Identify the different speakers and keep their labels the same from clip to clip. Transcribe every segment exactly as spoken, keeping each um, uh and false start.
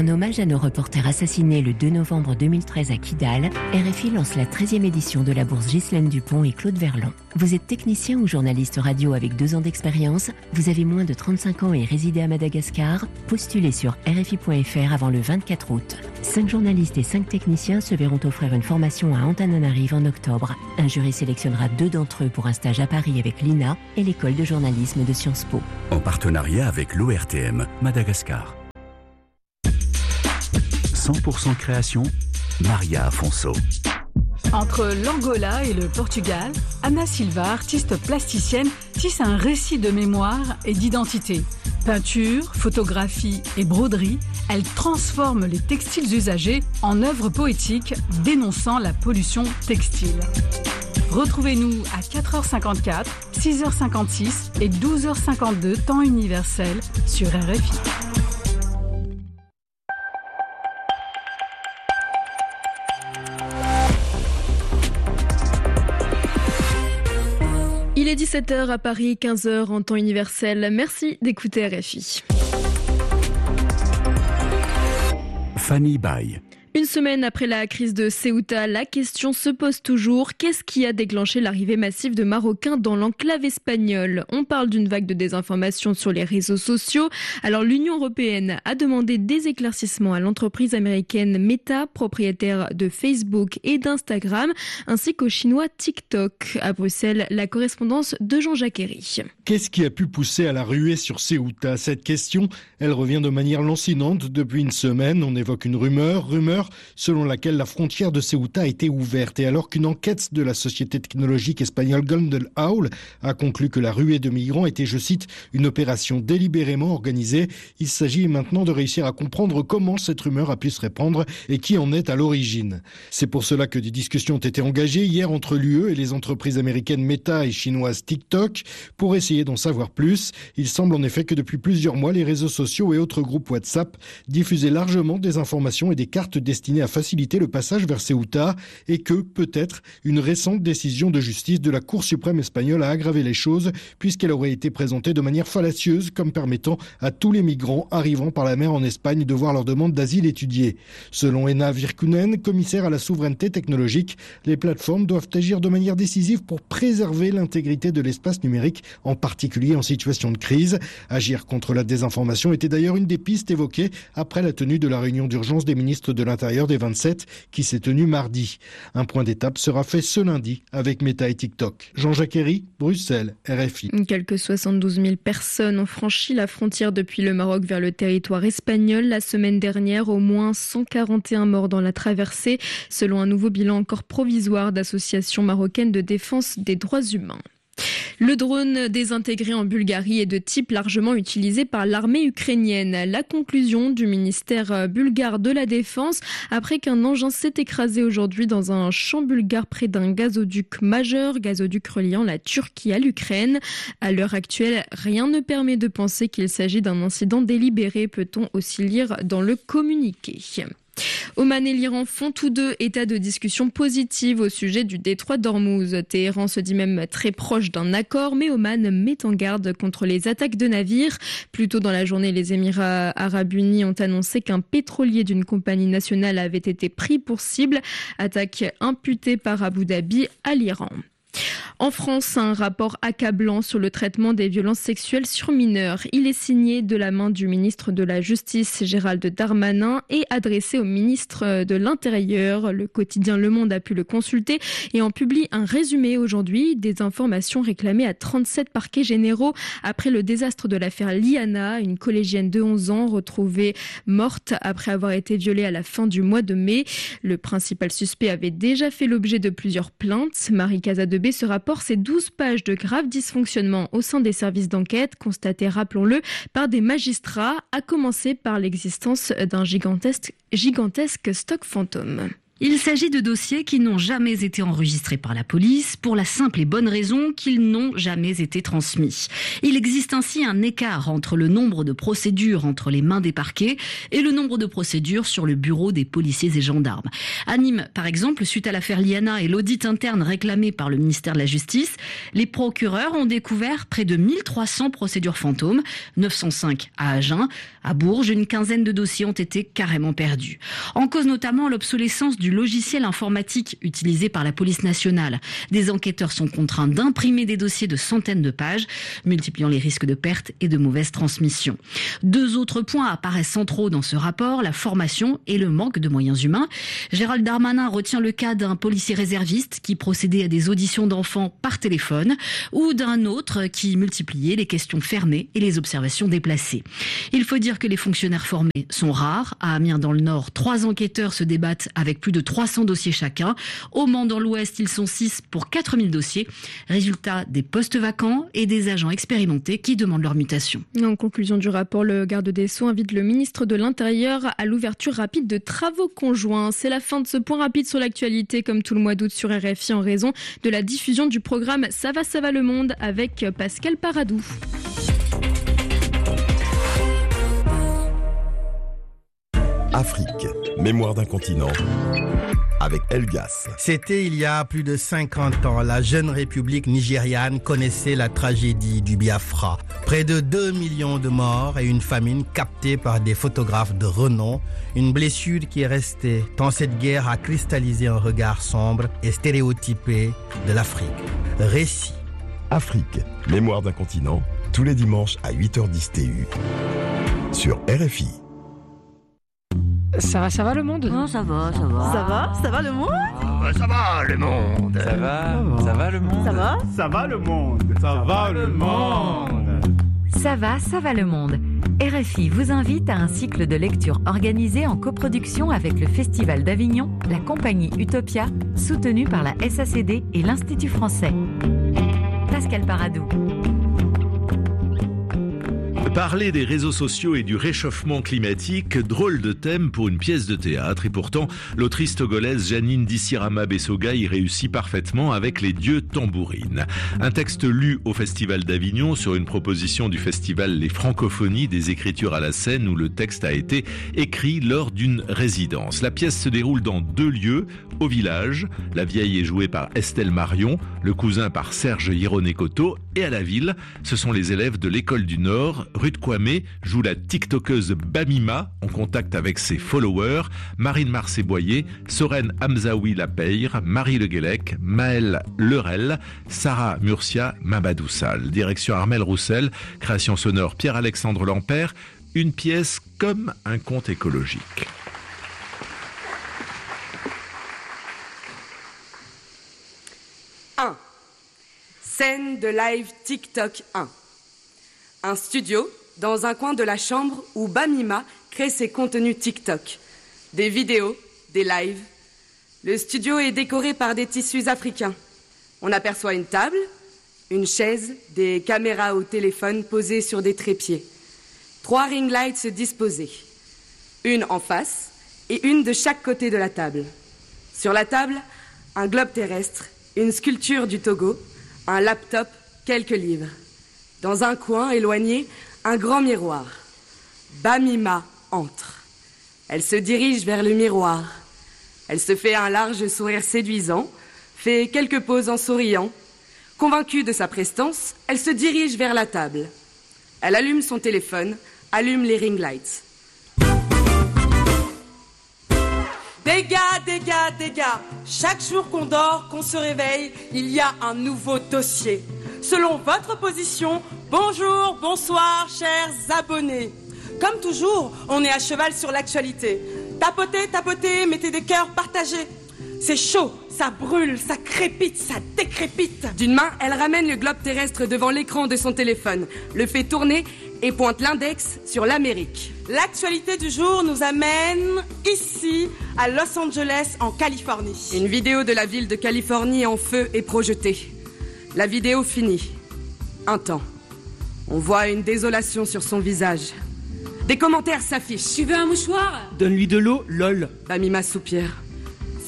Speaker 1: En hommage à nos reporters assassinés le deux novembre deux mille treize à Kidal, R F I lance la treizième édition de la bourse Ghislaine Dupont et Claude Verlan. Vous êtes technicien ou journaliste radio avec deux ans d'expérience, vous avez moins de trente-cinq ans et résidez à Madagascar, postulez sur R F I point F R avant le vingt-quatre août. Cinq journalistes et cinq techniciens se verront offrir une formation à Antananarive en octobre. Un jury sélectionnera deux d'entre eux pour un stage à Paris avec l'I N A et l'école de journalisme de Sciences Po.
Speaker 2: En partenariat avec l'O R T M, Madagascar. cent pour cent création, Maria Afonso.
Speaker 3: Entre l'Angola et le Portugal, Ana Silva, artiste plasticienne, tisse un récit de mémoire et d'identité. Peinture, photographie et broderie, elle transforme les textiles usagés en œuvres poétiques dénonçant la pollution textile. Retrouvez-nous à quatre heures cinquante-quatre, six heures cinquante-six et douze heures cinquante-deux, temps universel sur R F I.
Speaker 4: Il est dix-sept heures à Paris, quinze heures en temps universel. Merci d'écouter R F I.
Speaker 2: Fanny Baye.
Speaker 4: Une semaine après la crise de Ceuta, la question se pose toujours. Qu'est-ce qui a déclenché l'arrivée massive de Marocains dans l'enclave espagnole ? On parle d'une vague de désinformation sur les réseaux sociaux. Alors l'Union européenne a demandé des éclaircissements à l'entreprise américaine Meta, propriétaire de Facebook et d'Instagram, ainsi qu'au chinois TikTok. À Bruxelles, la correspondance de Jean-Jacques Herry.
Speaker 5: Qu'est-ce qui a pu pousser à la ruée sur Ceuta ? Cette question, elle revient de manière lancinante depuis une semaine. On évoque une rumeur, rumeur selon laquelle la frontière de Ceuta a été ouverte. Et alors qu'une enquête de la société technologique espagnole Golden Owl a conclu que la ruée de migrants était, je cite, une opération délibérément organisée, il s'agit maintenant de réussir à comprendre comment cette rumeur a pu se répandre et qui en est à l'origine. C'est pour cela que des discussions ont été engagées hier entre l'U E et les entreprises américaines Meta et chinoises TikTok pour essayer d'en savoir plus. Il semble en effet que depuis plusieurs mois, les réseaux sociaux et autres groupes WhatsApp diffusaient largement des informations et des cartes destiné à faciliter le passage vers Ceuta et que, peut-être, une récente décision de justice de la Cour suprême espagnole a aggravé les choses puisqu'elle aurait été présentée de manière fallacieuse comme permettant à tous les migrants arrivant par la mer en Espagne de voir leur demande d'asile étudiée. Selon Ena Virkunen, commissaire à la souveraineté technologique, les plateformes doivent agir de manière décisive pour préserver l'intégrité de l'espace numérique, en particulier en situation de crise. Agir contre la désinformation était d'ailleurs une des pistes évoquées après la tenue de la réunion d'urgence des ministres de l'Intérieur des vingt-sept qui s'est tenu mardi. Un point d'étape sera fait ce lundi avec Meta et TikTok. Jean-Jacques Herry, Bruxelles, R F I.
Speaker 4: Quelques soixante-douze mille personnes ont franchi la frontière depuis le Maroc vers le territoire espagnol. La semaine dernière, au moins cent quarante et un morts dans la traversée, selon un nouveau bilan encore provisoire d'associations marocaines de défense des droits humains. Le drone désintégré en Bulgarie est de type largement utilisé par l'armée ukrainienne. La conclusion du ministère bulgare de la Défense après qu'un engin s'est écrasé aujourd'hui dans un champ bulgare près d'un gazoduc majeur, gazoduc reliant la Turquie à l'Ukraine. À l'heure actuelle, rien ne permet de penser qu'il s'agit d'un incident délibéré, peut-on aussi lire dans le communiqué. Oman et l'Iran font tous deux état de discussion positive au sujet du détroit d'Ormuz. Téhéran se dit même très proche d'un accord, mais Oman met en garde contre les attaques de navires. Plus tôt dans la journée, les Émirats arabes unis ont annoncé qu'un pétrolier d'une compagnie nationale avait été pris pour cible. Attaque imputée par Abu Dhabi à l'Iran. En France, un rapport accablant sur le traitement des violences sexuelles sur mineurs. Il est signé de la main du ministre de la Justice, Gérald Darmanin, et adressé au ministre de l'Intérieur. Le quotidien Le Monde a pu le consulter et en publie un résumé aujourd'hui des informations réclamées à trente-sept parquets généraux après le désastre de l'affaire Liana, une collégienne de onze ans retrouvée morte après avoir été violée à la fin du mois de mai. Le principal suspect avait déjà fait l'objet de plusieurs plaintes. Marie Casadebé, ce rapport, c'est douze pages de graves dysfonctionnements au sein des services d'enquête, constatés, rappelons-le, par des magistrats, à commencer par l'existence d'un gigantesque, gigantesque stock fantôme.
Speaker 6: Il s'agit de dossiers qui n'ont jamais été enregistrés par la police pour la simple et bonne raison qu'ils n'ont jamais été transmis. Il existe ainsi un écart entre le nombre de procédures entre les mains des parquets et le nombre de procédures sur le bureau des policiers et gendarmes. À Nîmes, par exemple, suite à l'affaire Liana et l'audit interne réclamé par le ministère de la Justice, les procureurs ont découvert près de mille trois cents procédures fantômes, neuf cent cinq à Agen. À Bourges, une quinzaine de dossiers ont été carrément perdus. En cause notamment l'obsolescence du logiciel informatique utilisé par la police nationale. Des enquêteurs sont contraints d'imprimer des dossiers de centaines de pages, multipliant les risques de perte et de mauvaise transmission. Deux autres points apparaissent centraux dans ce rapport, la formation et le manque de moyens humains. Gérald Darmanin retient le cas d'un policier réserviste qui procédait à des auditions d'enfants par téléphone ou d'un autre qui multipliait les questions fermées et les observations déplacées. Il faut dire que les fonctionnaires formés sont rares. À Amiens dans le Nord, trois enquêteurs se débattent avec plus de trois cents dossiers chacun. Au Mans dans l'Ouest, ils sont six pour quatre mille dossiers. Résultat, des postes vacants et des agents expérimentés qui demandent leur mutation.
Speaker 4: En conclusion du rapport, le garde des Sceaux invite le ministre de l'Intérieur à l'ouverture rapide de travaux conjoints. C'est la fin de ce point rapide sur l'actualité, comme tout le mois d'août sur R F I en raison de la diffusion du programme Ça va, ça va le monde avec Pascal Paradou.
Speaker 7: Afrique, mémoire d'un continent, avec Elgas.
Speaker 8: C'était il y a plus de cinquante ans. La jeune république nigériane connaissait la tragédie du Biafra. Près de deux millions de morts et une famine captée par des photographes de renom. Une blessure qui est restée tant cette guerre a cristallisé un regard sombre et stéréotypé de l'Afrique. Récit.
Speaker 7: Afrique, mémoire d'un continent, tous les dimanches à huit heures dix T U. Sur R F I.
Speaker 9: Ça va, ça va le monde ?
Speaker 10: Non, ça va, ça va.
Speaker 11: Ça va, ça va le monde ?
Speaker 12: Ah, ça va le monde.
Speaker 13: Ça va, ça va le monde.
Speaker 11: Ça va ?
Speaker 14: Ça va le monde.
Speaker 15: Ça va le monde.
Speaker 16: Ça va, ça va le monde. R F I vous invite à un cycle de lecture organisé en coproduction avec le Festival d'Avignon, la compagnie Utopia, soutenue par la S A C D et l'Institut français. Pascal Paradou.
Speaker 17: Parler des réseaux sociaux et du réchauffement climatique, drôle de thème pour une pièce de théâtre. Et pourtant, l'autrice togolaise Janine Dissirama Bessoga y réussit parfaitement avec Les Dieux Tambourines. Un texte lu au Festival d'Avignon sur une proposition du festival Les Francophonies des écritures à la scène où le texte a été écrit lors d'une résidence. La pièce se déroule dans deux lieux, au village. La vieille est jouée par Estelle Marion, le cousin par Serge Hieroné-Coto, et à la ville, ce sont les élèves de l'école du Nord. Ruth Kwame joue la tiktokeuse Bamima en contact avec ses followers, Marine Marcé-Boyer, Soren Hamzaoui Lapeyre, Marie Le Guélec, Maëlle Lerel, Sarah Murcia Mabadoussal. Direction Armel Roussel, création sonore Pierre-Alexandre Lampère, une pièce comme un conte écologique.
Speaker 18: un. Scène de live TikTok un. Un studio dans un coin de la chambre où Bamima crée ses contenus TikTok. Des vidéos, des lives. Le studio est décoré par des tissus africains. On aperçoit une table, une chaise, des caméras au téléphone posées sur des trépieds. Trois ring lights disposés. Une en face et une de chaque côté de la table. Sur la table, un globe terrestre, une sculpture du Togo, un laptop, quelques livres. Dans un coin éloigné, un grand miroir. Bamima entre. Elle se dirige vers le miroir. Elle se fait un large sourire séduisant, fait quelques poses en souriant. Convaincue de sa prestance, elle se dirige vers la table. Elle allume son téléphone, allume les ring lights. Dégâts, dégâts, dégâts. Chaque jour qu'on dort, qu'on se réveille, il y a un nouveau dossier. Selon votre position, bonjour, bonsoir, chers abonnés. Comme toujours, on est à cheval sur l'actualité. Tapotez, tapotez, mettez des cœurs, partagez. C'est chaud, ça brûle, ça crépite, ça décrépite. D'une main, elle ramène le globe terrestre devant l'écran de son téléphone, le fait tourner et pointe l'index sur l'Amérique. L'actualité du jour nous amène ici, à Los Angeles, en Californie. Une vidéo de la ville de Californie en feu est projetée. La vidéo finit. Un temps. On voit une désolation sur son visage. Des commentaires s'affichent.
Speaker 19: Tu veux un mouchoir ?
Speaker 14: Donne-lui de l'eau, lol.
Speaker 18: Bamima soupire.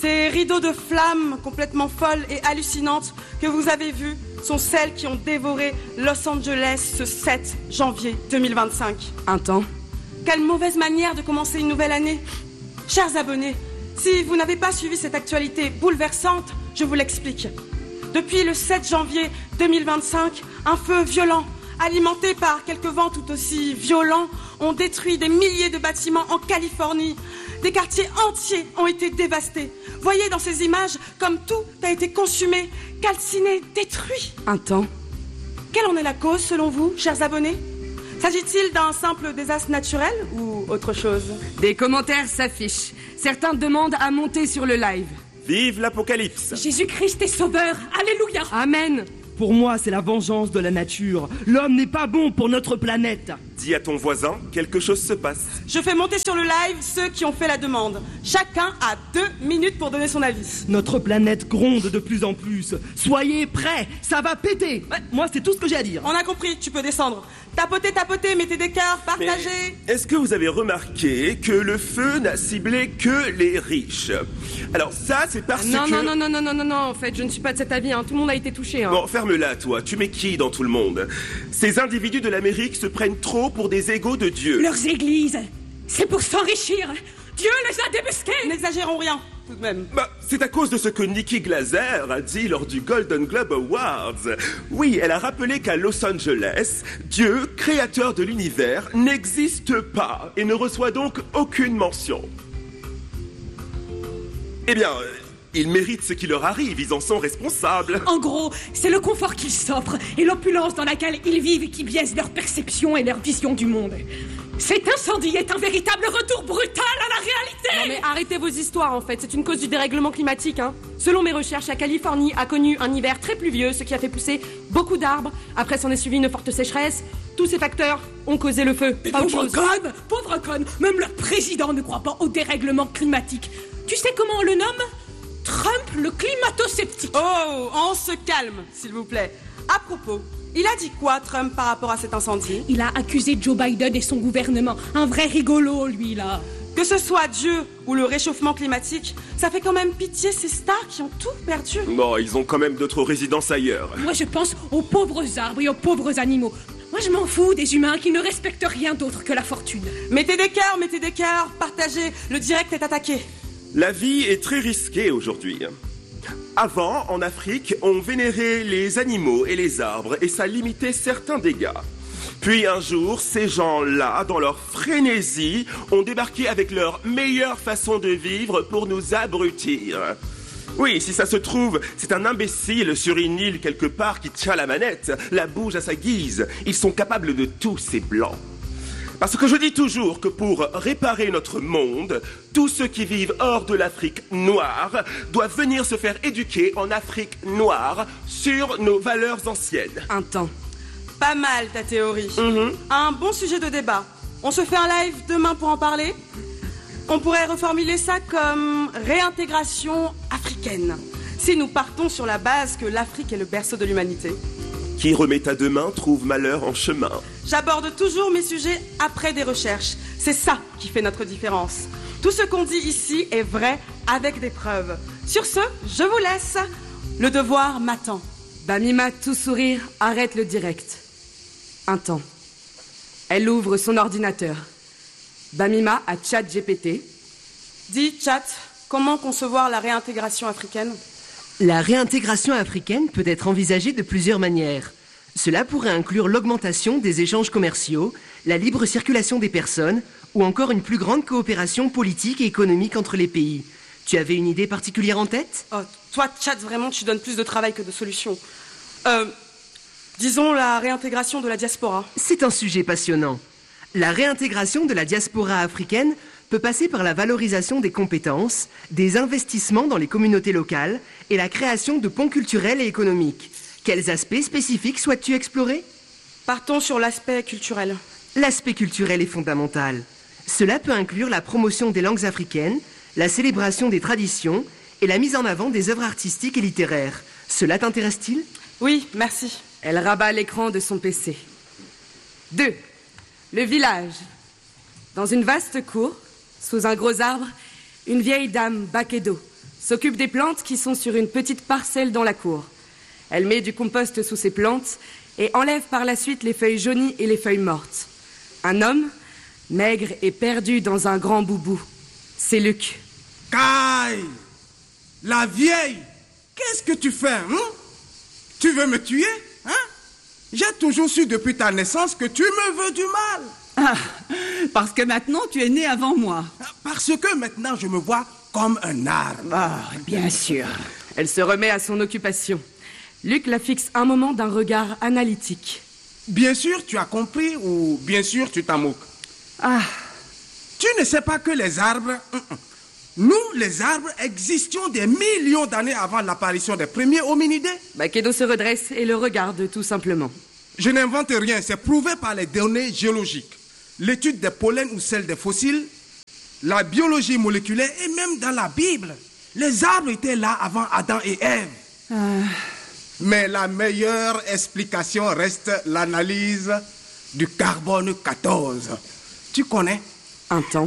Speaker 18: Ces rideaux de flammes complètement folles et hallucinantes que vous avez vus sont celles qui ont dévoré Los Angeles ce sept janvier deux mille vingt-cinq.
Speaker 9: Un temps.
Speaker 18: Quelle mauvaise manière de commencer une nouvelle année. Chers abonnés, si vous n'avez pas suivi cette actualité bouleversante, je vous l'explique. Depuis le sept janvier deux mille vingt-cinq, un feu violent, alimenté par quelques vents tout aussi violents, ont détruit des milliers de bâtiments en Californie. Des quartiers entiers ont été dévastés. Voyez dans ces images comme tout a été consumé, calciné, détruit.
Speaker 9: Un temps.
Speaker 18: Quelle en est la cause selon vous, chers abonnés? S'agit-il d'un simple désastre naturel ou autre chose?
Speaker 9: Des commentaires s'affichent. Certains demandent à monter sur le live.
Speaker 10: Vive l'Apocalypse!
Speaker 11: Jésus-Christ est sauveur. Alléluia.
Speaker 9: Amen.
Speaker 14: Pour moi, c'est la vengeance de la nature. L'homme n'est pas bon pour notre planète.
Speaker 10: Dis à ton voisin, quelque chose se passe.
Speaker 18: Je fais monter sur le live ceux qui ont fait la demande. Chacun a deux minutes pour donner son avis.
Speaker 14: Notre planète gronde de plus en plus. Soyez prêts, ça va péter. Ouais, moi, c'est tout ce que j'ai à dire.
Speaker 18: On a compris, tu peux descendre. Tapotez, tapotez, mettez des cœurs, partagez.
Speaker 10: Mais est-ce que vous avez remarqué que le feu n'a ciblé que les riches? Alors ça, c'est parce
Speaker 9: non,
Speaker 10: que...
Speaker 9: Non, non, non, non, non, non, non, en fait, je ne suis pas de cet avis, hein. Tout le monde a été touché. Hein.
Speaker 10: Bon, ferme-la, toi. Tu mets qui dans tout le monde? Ces individus de l'Amérique se prennent trop pour des égaux de Dieu.
Speaker 11: Leurs églises, c'est pour s'enrichir. Dieu les a débusqués.
Speaker 18: N'exagérons rien, tout de même.
Speaker 10: Bah, c'est à cause de ce que Nikki Glaser a dit lors du Golden Globe Awards. Oui, elle a rappelé qu'à Los Angeles, Dieu, créateur de l'univers, n'existe pas et ne reçoit donc aucune mention. Eh bien... ils méritent ce qui leur arrive, ils en sont responsables.
Speaker 11: En gros, c'est le confort qu'ils s'offrent et l'opulence dans laquelle ils vivent qui biaise leur perception et leur vision du monde. Cet incendie est un véritable retour brutal à la réalité.
Speaker 9: Non mais arrêtez vos histoires en fait, c'est une cause du dérèglement climatique. Hein. Selon mes recherches, la Californie a connu un hiver très pluvieux, ce qui a fait pousser beaucoup d'arbres. Après s'en est suivi une forte sécheresse. Tous ces facteurs ont causé le feu.
Speaker 11: Mais
Speaker 9: pas
Speaker 11: pauvre
Speaker 9: autre chose.
Speaker 11: conne, pauvre conne, même leur président ne croit pas au dérèglement climatique. Tu sais comment on le nomme ? Trump, le climato-sceptique.
Speaker 18: Oh, on se calme, s'il vous plaît. À propos, il a dit quoi, Trump, par rapport à cet incendie?
Speaker 11: Il a accusé Joe Biden et son gouvernement. Un vrai rigolo, lui, là.
Speaker 18: Que ce soit Dieu ou le réchauffement climatique, ça fait quand même pitié ces stars qui ont tout perdu.
Speaker 10: Bon, ils ont quand même d'autres résidences ailleurs.
Speaker 11: Moi, je pense aux pauvres arbres et aux pauvres animaux. Moi, je m'en fous des humains qui ne respectent rien d'autre que la fortune.
Speaker 18: Mettez des cœurs, mettez des cœurs, partagez. Le direct est attaqué.
Speaker 10: La vie est très risquée aujourd'hui. Avant, en Afrique, on vénérait les animaux et les arbres et ça limitait certains dégâts. Puis un jour, ces gens-là, dans leur frénésie, ont débarqué avec leur meilleure façon de vivre pour nous abrutir. Oui, si ça se trouve, c'est un imbécile sur une île quelque part qui tient la manette, la bouge à sa guise. Ils sont capables de tout, ces blancs. Parce que je dis toujours que pour réparer notre monde, tous ceux qui vivent hors de l'Afrique noire doivent venir se faire éduquer en Afrique noire sur nos valeurs anciennes.
Speaker 9: Un temps.
Speaker 18: Pas mal ta théorie.
Speaker 10: Mm-hmm.
Speaker 18: Un bon sujet de débat. On se fait un live demain pour en parler. On pourrait reformuler ça comme réintégration africaine. Si nous partons sur la base que l'Afrique est le berceau de l'humanité.
Speaker 10: Qui remet à demain trouve malheur en chemin.
Speaker 18: J'aborde toujours mes sujets après des recherches. C'est ça qui fait notre différence. Tout ce qu'on dit ici est vrai avec des preuves. Sur ce, je vous laisse. Le devoir m'attend.
Speaker 9: Bamima, tout sourire, arrête le direct. Un temps. Elle ouvre son ordinateur. Bamima a ChatGPT.
Speaker 18: Dis, Chat, comment concevoir la réintégration africaine ?
Speaker 19: La réintégration africaine peut être envisagée de plusieurs manières. Cela pourrait inclure l'augmentation des échanges commerciaux, la libre circulation des personnes ou encore une plus grande coopération politique et économique entre les pays. Tu avais une idée particulière en tête ?
Speaker 18: Oh, toi, Chat, vraiment, tu donnes plus de travail que de solutions. Euh, disons la réintégration de la diaspora.
Speaker 19: C'est un sujet passionnant. La réintégration de la diaspora africaine peut passer par la valorisation des compétences, des investissements dans les communautés locales et la création de ponts culturels et économiques. Quels aspects spécifiques souhaites-tu explorer ?
Speaker 18: Partons sur l'aspect culturel.
Speaker 19: L'aspect culturel est fondamental. Cela peut inclure la promotion des langues africaines, la célébration des traditions et la mise en avant des œuvres artistiques et littéraires. Cela t'intéresse-t-il ?
Speaker 18: Oui, merci.
Speaker 9: Elle rabat l'écran de son P C. deux. Le village. Dans une vaste cour, sous un gros arbre, une vieille dame baquée d'eau,
Speaker 18: s'occupe des plantes qui sont sur une petite parcelle dans la cour. Elle met du compost sous ses plantes et enlève par la suite les feuilles jaunies et les feuilles mortes. Un homme, maigre et perdu dans un grand boubou. C'est Luc.
Speaker 20: Caille! La vieille! Qu'est-ce que tu fais, hein? Tu veux me tuer, hein? J'ai toujours su depuis ta naissance que tu me veux du mal.
Speaker 21: Ah, parce que maintenant tu es né avant moi.
Speaker 20: Parce que maintenant je me vois comme un arbre.
Speaker 21: Ah, bien sûr.
Speaker 18: Elle se remet à son occupation. Luc la fixe un moment d'un regard analytique.
Speaker 20: Bien sûr tu as compris ou bien sûr tu t'en moques?
Speaker 21: Ah.
Speaker 20: Tu ne sais pas que les arbres... Nous, les arbres, existions des millions d'années avant l'apparition des premiers hominidés.
Speaker 18: Baquedo se redresse et le regarde tout simplement.
Speaker 20: Je n'invente rien, c'est prouvé par les données géologiques. L'étude des pollens ou celle des fossiles, la biologie moléculaire et même dans la Bible. Les arbres étaient là avant Adam et Ève.
Speaker 21: Ah.
Speaker 20: Mais la meilleure explication reste l'analyse du carbone quatorze. Tu connais?
Speaker 18: Un temps.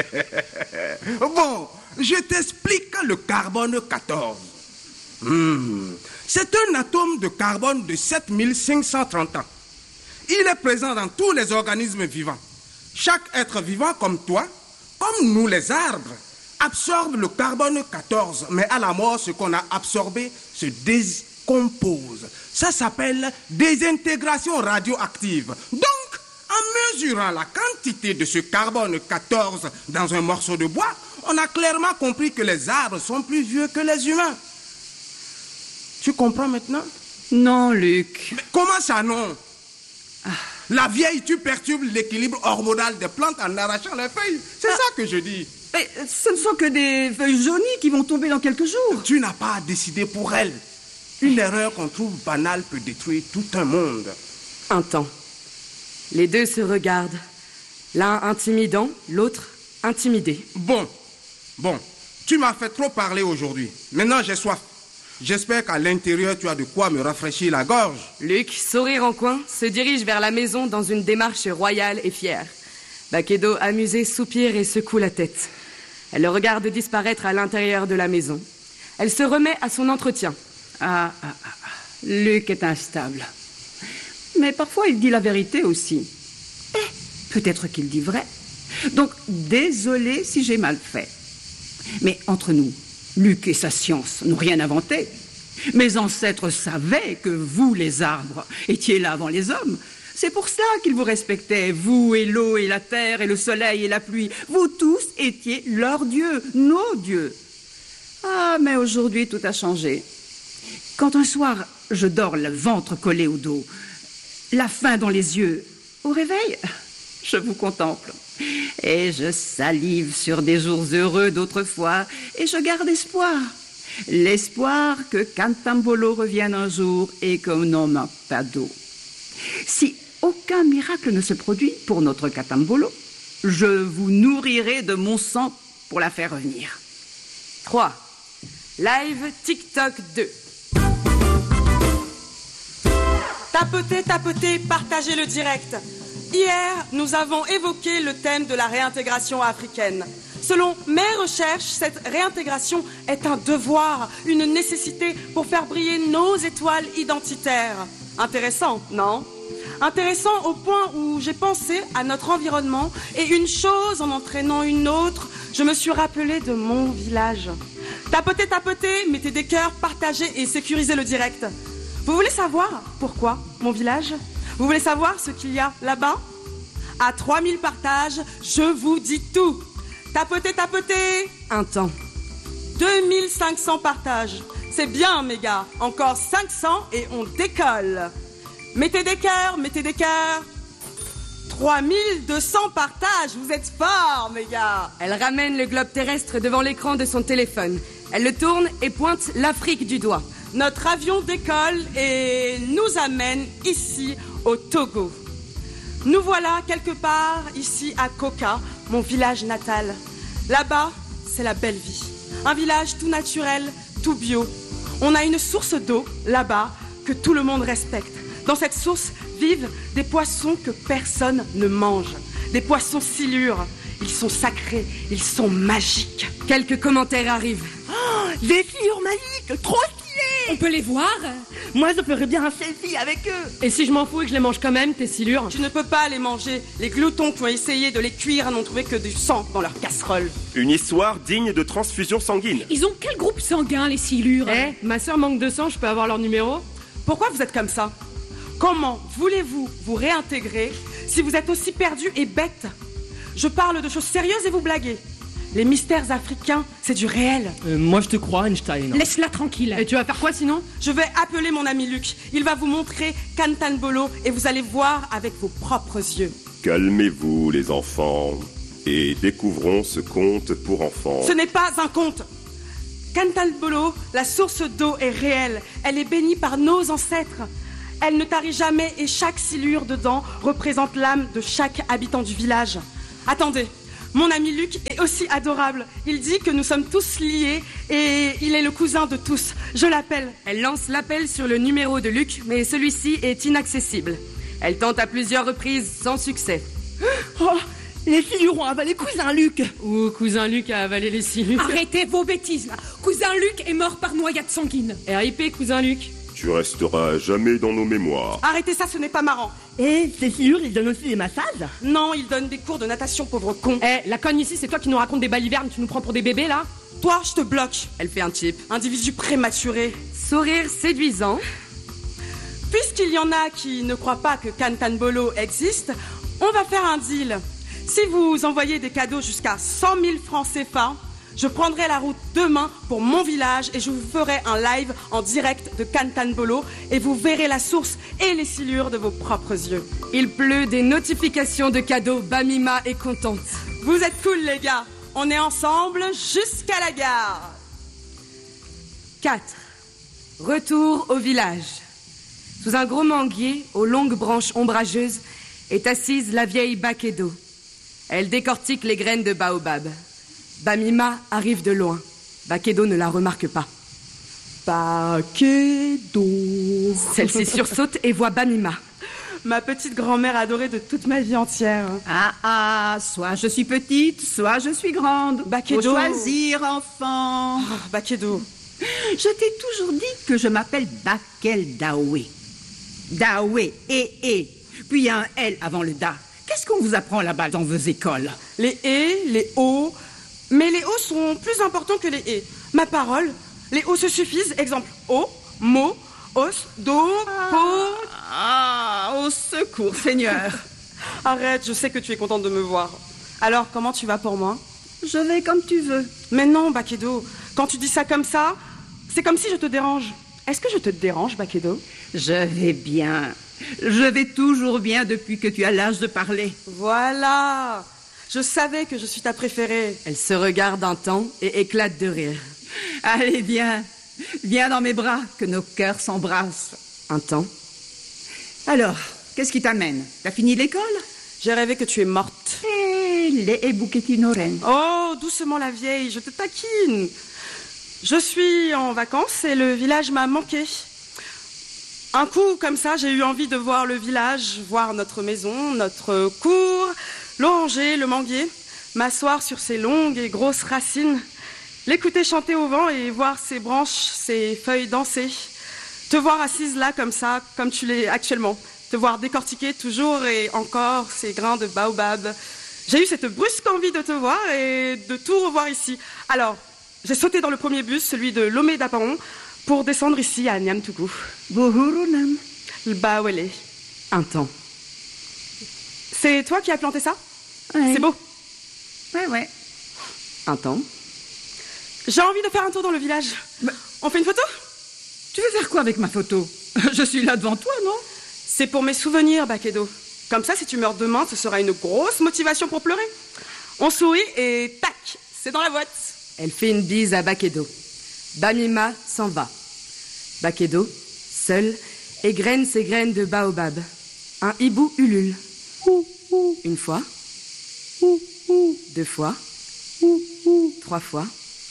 Speaker 20: Bon, je t'explique le carbone quatorze. Hmm. C'est un atome de carbone de sept mille cinq cent trente ans. Il est présent dans tous les organismes vivants. Chaque être vivant comme toi, comme nous les arbres, absorbe le carbone quatorze. Mais à la mort, ce qu'on a absorbé se décompose. Ça s'appelle désintégration radioactive. Donc, en mesurant la quantité de ce carbone quatorze dans un morceau de bois, on a clairement compris que les arbres sont plus vieux que les humains. Tu comprends maintenant?
Speaker 21: Non, Luc.
Speaker 20: Mais comment ça, non? Ah. La vieille, tu perturbes l'équilibre hormonal des plantes en arrachant les feuilles. C'est ah. ça que je dis.
Speaker 21: Mais ce ne sont que des feuilles jaunies qui vont tomber dans quelques jours.
Speaker 20: Tu n'as pas à décider pour elles. Une erreur qu'on trouve banale peut détruire tout un monde.
Speaker 18: Un temps. Les deux se regardent, l'un intimidant, l'autre intimidé.
Speaker 20: Bon, bon, tu m'as fait trop parler aujourd'hui. Maintenant, j'ai soif. J'espère qu'à l'intérieur, tu as de quoi me rafraîchir la gorge.
Speaker 18: Luc, sourire en coin, se dirige vers la maison dans une démarche royale et fière. Baquedo, amusé, soupire et secoue la tête. Elle le regarde disparaître à l'intérieur de la maison. Elle se remet à son entretien.
Speaker 21: Ah, ah, ah, ah. Luc est instable. Mais parfois, il dit la vérité aussi. Eh, peut-être qu'il dit vrai. Donc, désolé si j'ai mal fait. Mais entre nous, Luc et sa science n'ont rien inventé. Mes ancêtres savaient que vous, les arbres, étiez là avant les hommes. C'est pour ça qu'ils vous respectaient, vous et l'eau et la terre et le soleil et la pluie. Vous tous étiez leurs dieux, nos dieux. Ah, mais aujourd'hui, tout a changé. Quand un soir, je dors le ventre collé au dos, la faim dans les yeux, au réveil, je vous contemple. Et je salive sur des jours heureux d'autrefois, et je garde espoir. L'espoir que Cantambolo revienne un jour et qu'on n'en manque pas d'eau. Si aucun miracle ne se produit pour notre Cantambolo, je vous nourrirai de mon sang pour la faire revenir.
Speaker 18: trois. Live TikTok deux. Tapotez, tapotez, partagez le direct. Hier, nous avons évoqué le thème de la réintégration africaine. Selon mes recherches, cette réintégration est un devoir, une nécessité pour faire briller nos étoiles identitaires. Intéressant, non ? Intéressant au point où j'ai pensé à notre environnement et une chose en entraînant une autre, je me suis rappelé de mon village. Tapotez, tapotez, mettez des cœurs, partagez et sécurisez le direct. Vous voulez savoir pourquoi mon village ? Vous voulez savoir ce qu'il y a là-bas ? À trois mille partages, je vous dis tout. Tapotez, tapotez. Un temps. deux mille cinq cents partages. C'est bien, mes gars. Encore cinq cents et on décolle. Mettez des cœurs, mettez des cœurs. trois mille deux cents partages. Vous êtes forts, mes gars. Elle ramène le globe terrestre devant l'écran de son téléphone. Elle le tourne et pointe l'Afrique du doigt. Notre avion décolle et nous amène ici au Togo. Nous voilà quelque part ici à Koka, mon village natal. Là-bas, c'est la belle vie. Un village tout naturel, tout bio. On a une source d'eau là-bas que tout le monde respecte. Dans cette source vivent des poissons que personne ne mange. Des poissons silures. Ils sont sacrés, ils sont magiques. Quelques commentaires arrivent. Oh,
Speaker 14: Des filles magiques, trop stylées.
Speaker 11: On peut les voir?
Speaker 14: Moi, je ferais bien un selfie avec eux.
Speaker 9: Et si je m'en fous et que je les mange quand même, tes silures?
Speaker 18: Tu ne peux pas les manger. Les gloutons qui ont essayé de les cuire n'ont trouvé que du sang dans leur casserole.
Speaker 10: Une histoire digne de transfusion sanguine.
Speaker 11: Ils ont quel groupe sanguin, les silures?
Speaker 9: Eh, ma sœur manque de sang, je peux avoir leur numéro?
Speaker 18: Pourquoi vous êtes comme ça? Comment voulez-vous vous réintégrer si vous êtes aussi perdu et bête? Je parle de choses sérieuses et vous blaguez. Les mystères africains, c'est du réel.
Speaker 14: Euh, moi, je te crois, Einstein.
Speaker 11: Laisse-la tranquille.
Speaker 9: Et tu vas faire quoi sinon?
Speaker 18: Je vais appeler mon ami Luc. Il va vous montrer Kantanbolo et vous allez voir avec vos propres yeux.
Speaker 10: Calmez-vous, les enfants, et découvrons ce conte pour enfants.
Speaker 18: Ce n'est pas un conte. Kantanbolo, la source d'eau est réelle. Elle est bénie par nos ancêtres. Elle ne tarit jamais et chaque silure dedans représente l'âme de chaque habitant du village. Attendez, mon ami Luc est aussi adorable. Il dit que nous sommes tous liés et il est le cousin de tous. Je l'appelle.
Speaker 19: Elle lance l'appel sur le numéro de Luc, mais celui-ci est inaccessible. Elle tente à plusieurs reprises sans succès.
Speaker 14: Oh, les silures ont avalé cousin Luc.
Speaker 9: Ou cousin Luc a avalé les silures.
Speaker 11: Arrêtez vos bêtises là. Cousin Luc est mort par noyade sanguine.
Speaker 9: R I P cousin Luc.
Speaker 10: Tu resteras jamais dans nos mémoires.
Speaker 18: Arrêtez ça, ce n'est pas marrant.
Speaker 14: Et ces silures, ils donnent aussi des massages?
Speaker 18: Non, ils donnent des cours de natation, pauvre con.
Speaker 9: Eh, la conne ici, c'est toi qui nous raconte des balivernes, tu nous prends pour des bébés là?
Speaker 18: Toi, je te bloque.
Speaker 19: Elle fait un chip.
Speaker 18: Individu prématuré.
Speaker 19: Sourire séduisant.
Speaker 18: Puisqu'il y en a qui ne croient pas que Kantanbolo existe, on va faire un deal. Si vous envoyez des cadeaux jusqu'à cent mille francs C F A, je prendrai la route demain pour mon village et je vous ferai un live en direct de Kantanbolo et vous verrez la source et les silures de vos propres yeux.
Speaker 19: Il pleut des notifications de cadeaux. Bamima est contente.
Speaker 18: Vous êtes cool, les gars. On est ensemble jusqu'à la gare.
Speaker 19: quatre. Retour au village. Sous un gros manguier, aux longues branches ombrageuses, est assise la vieille Bakedo. Elle décortique les graines de baobab. Bamima arrive de loin. Bakedo ne la remarque pas.
Speaker 14: Bakedo.
Speaker 19: Celle-ci sursaute et voit Bamima.
Speaker 18: Ma petite grand-mère adorée de toute ma vie entière.
Speaker 21: Ah ah, soit je suis petite, soit je suis grande.
Speaker 18: Bakedo.
Speaker 21: Faut choisir, enfant.
Speaker 18: Oh, Bakedo.
Speaker 21: Je t'ai toujours dit que je m'appelle Bakel Daoué. Daoué, et et. Puis il y a un L avant le Da. Qu'est-ce qu'on vous apprend là-bas dans vos écoles?
Speaker 18: Les et, les o. Mais les O sont plus importants que les E. Ma parole, les O se suffisent. Exemple, O, mo, os, do, po.
Speaker 21: Ah, au secours, Seigneur.
Speaker 18: Arrête, je sais que tu es contente de me voir. Alors, comment tu vas pour moi?
Speaker 21: Je vais comme tu veux.
Speaker 18: Mais non, Bakedo. Quand tu dis ça comme ça, c'est comme si je te dérange. Est-ce que je te dérange, Bakedo?
Speaker 21: Je vais bien. Je vais toujours bien depuis que tu as l'âge de parler.
Speaker 18: Voilà. Je savais que je suis ta préférée.
Speaker 19: Elle se regarde un temps et éclate de rire.
Speaker 21: Allez, viens. Viens dans mes bras, que nos cœurs s'embrassent.
Speaker 19: Un temps.
Speaker 21: Alors, qu'est-ce qui t'amène? T'as fini l'école?
Speaker 18: J'ai rêvé que tu es morte.
Speaker 21: Eh, les ebuketinoren.
Speaker 18: Oh, doucement la vieille, je te taquine. Je suis en vacances et le village m'a manqué. Un coup, comme ça, j'ai eu envie de voir le village, voir notre maison, notre cour, l'oranger, le manguier, m'asseoir sur ses longues et grosses racines, l'écouter chanter au vent et voir ses branches, ses feuilles danser. Te voir assise là comme ça, comme tu l'es actuellement. Te voir décortiquer toujours et encore ces grains de baobab. J'ai eu cette brusque envie de te voir et de tout revoir ici. Alors, j'ai sauté dans le premier bus, celui de Lomé d'Apaon, pour descendre ici à Niamtougou.
Speaker 21: Bohurunam.
Speaker 18: Bawele.
Speaker 19: Un temps.
Speaker 18: C'est toi qui as planté ça?
Speaker 21: Ouais.
Speaker 18: C'est beau.
Speaker 21: Ouais, ouais.
Speaker 19: Un temps.
Speaker 18: J'ai envie de faire un tour dans le village.
Speaker 21: Bah,
Speaker 18: on fait une photo?
Speaker 21: Tu veux faire quoi avec ma photo? Je suis là devant toi, non?
Speaker 18: C'est pour mes souvenirs, Bakedo. Comme ça, si tu meurs demain, ce sera une grosse motivation pour pleurer. On sourit et tac, c'est dans la boîte.
Speaker 19: Elle fait une bise à Bakedo. Bamima s'en va. Bakedo, seul, égrène ses graines de baobab. Un hibou ulule. Une fois. Deux fois. Trois fois.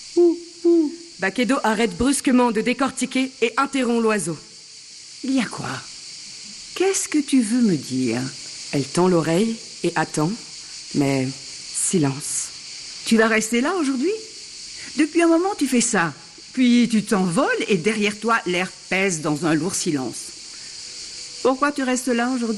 Speaker 19: Bakedo arrête brusquement de décortiquer et interrompt l'oiseau.
Speaker 21: Il y a quoi? Qu'est-ce que tu veux me dire?
Speaker 19: Elle tend l'oreille et attend, mais silence.
Speaker 21: Tu vas rester là aujourd'hui? Depuis un moment, tu fais ça. Puis tu t'envoles et derrière toi, l'air pèse dans un lourd silence. Pourquoi tu restes là aujourd'hui ?